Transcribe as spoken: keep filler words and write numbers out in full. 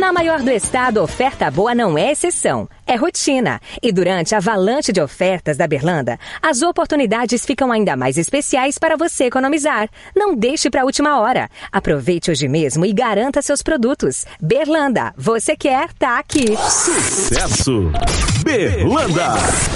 Na maior do estado, oferta boa não é exceção, é rotina. E durante a avalanche de ofertas da Berlanda, as oportunidades ficam ainda mais especiais para você economizar. Não deixe para a última hora. Aproveite hoje mesmo e garanta seus produtos. Berlanda, você quer, tá aqui. Sucesso! Berlanda!